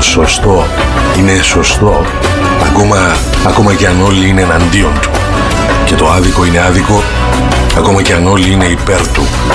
σωστό είναι σωστό, ακόμα και αν όλοι είναι εναντίον του. Και το άδικο είναι άδικο, ακόμα και αν όλοι είναι υπέρ του.